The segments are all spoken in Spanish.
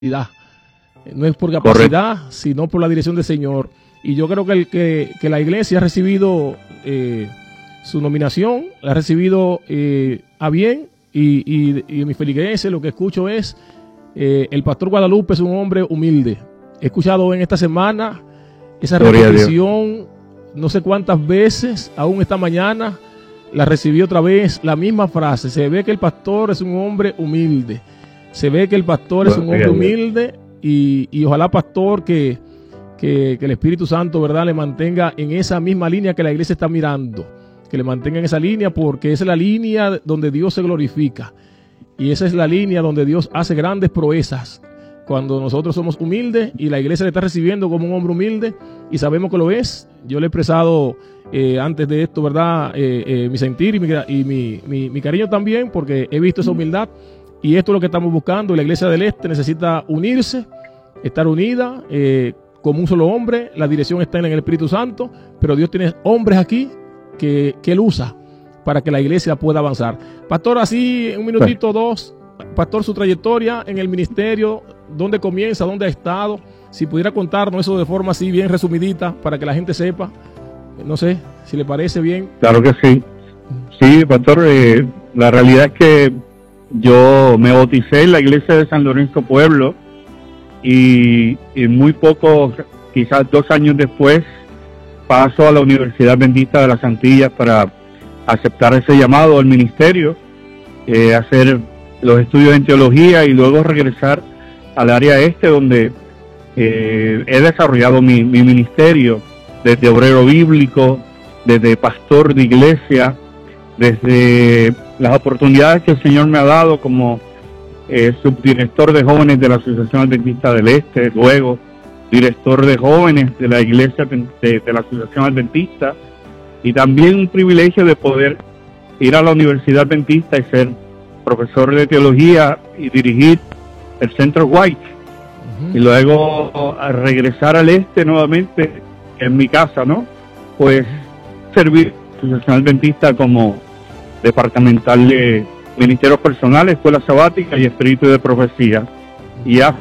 no es por capacidad, correcto, sino por la dirección del Señor. Y yo creo que la iglesia ha recibido su nominación, la ha recibido a bien, y en mi feligreses lo que escucho es, el pastor Guadalupe es un hombre humilde. He escuchado en esta semana esa repetición no sé cuántas veces, aún esta mañana la recibí otra vez, la misma frase. Se ve que el pastor es un hombre humilde, se ve que el pastor es un hombre humilde, y ojalá, pastor, que el Espíritu Santo, ¿verdad?, le mantenga en esa misma línea que la iglesia está mirando, que le mantenga en esa línea, porque esa es la línea donde Dios se glorifica, y esa es la línea donde Dios hace grandes proezas, cuando nosotros somos humildes, y la iglesia le está recibiendo como un hombre humilde, y sabemos que lo es. Yo le he expresado antes de esto, ¿verdad?, mi sentir y mi cariño también, porque he visto esa humildad, y esto es lo que estamos buscando. La iglesia del Este necesita unirse, estar unida, como un solo hombre. La dirección está en el Espíritu Santo, pero Dios tiene hombres aquí que Él usa para que la iglesia pueda avanzar. Pastor, así en un minutito, dos, pastor, su trayectoria en el ministerio, ¿dónde comienza? ¿Dónde ha estado? Si pudiera contarnos eso de forma así bien resumidita para que la gente sepa, no sé, si le parece bien. Claro que sí. Sí, pastor, la realidad es que yo me bauticé en la iglesia de San Lorenzo Pueblo, y muy poco, quizás 2 años después, paso a la Universidad Bendita de las Antillas para aceptar ese llamado al ministerio, hacer los estudios en teología y luego regresar al área este, donde he desarrollado mi ministerio desde obrero bíblico, desde pastor de iglesia, desde las oportunidades que el Señor me ha dado como subdirector de jóvenes de la Asociación Adventista del Este, luego director de jóvenes de la iglesia de la Asociación Adventista, y también un privilegio de poder ir a la Universidad Adventista y ser profesor de teología y dirigir el Centro White, y luego a regresar al Este nuevamente en mi casa, ¿no? Pues servir a la Asociación Adventista como departamental de ministerios personales, escuela sabática y espíritu de profecía. Y ya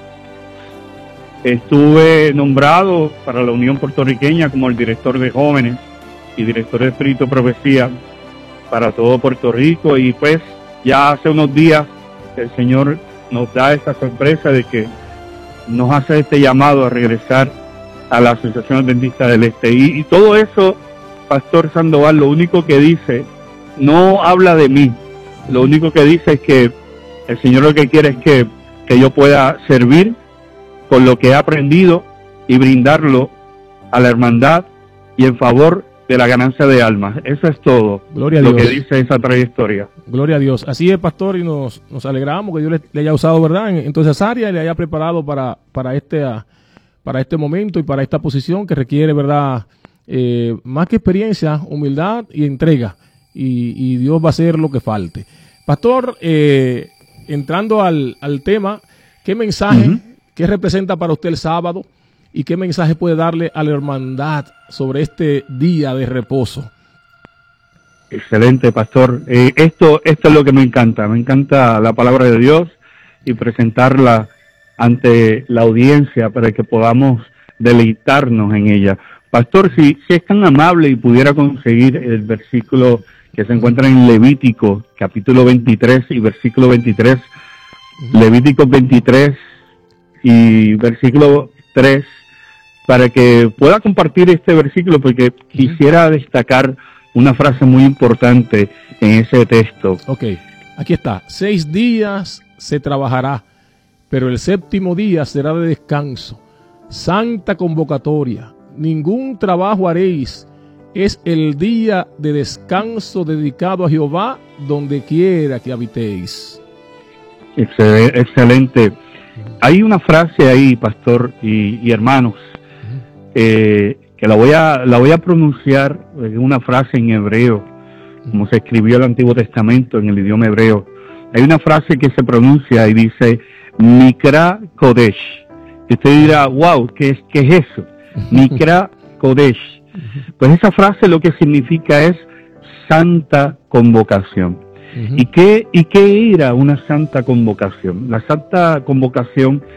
estuve nombrado para la Unión Puertorriqueña como el director de jóvenes y director de espíritu de profecía para todo Puerto Rico, y pues ya hace unos días el Señor nos da esta sorpresa de que nos hace este llamado a regresar a la Asociación Adventista del Este, y todo eso, pastor Sandoval, lo único que dice, no habla de mí, lo único que dice es que el Señor lo que quiere es que yo pueda servir con lo que he aprendido y brindarlo a la hermandad y en favor de la ganancia de almas. Eso es todo. Gloria a lo Dios. Que dice esa trayectoria. Gloria a Dios. Así es, pastor, y nos alegramos que Dios le haya usado, ¿verdad?, en todas esas áreas, y le haya preparado para este momento y para esta posición que requiere, ¿verdad?, más que experiencia, humildad y entrega, y Dios va a hacer lo que falte. Pastor, entrando al tema, ¿qué mensaje, qué representa para usted el sábado, y qué mensaje puede darle a la hermandad sobre este día de reposo? Excelente, pastor. Esto es lo que me encanta la palabra de Dios y presentarla ante la audiencia para que podamos deleitarnos en ella. Pastor, si es tan amable y pudiera conseguir el versículo que se encuentra en Levítico, capítulo 23 y versículo 23, Levítico 23 y versículo 3, para que pueda compartir este versículo, porque quisiera destacar una frase muy importante en ese texto. Ok, aquí está. 6 días se trabajará, pero el 7º día será de descanso. Santa convocatoria. Ningún trabajo haréis. Es el día de descanso dedicado a Jehová, donde quiera que habitéis. Excelente. Hay una frase ahí, pastor y hermanos, que la voy a pronunciar, una frase en hebreo, como se escribió el Antiguo Testamento en el idioma hebreo. Hay una frase que se pronuncia y dice Mikra Kodesh. Y usted dirá, wow, ¿qué es eso? Mikra Kodesh. Pues esa frase lo que significa es santa convocación. ¿Y qué era una santa convocación? La santa convocación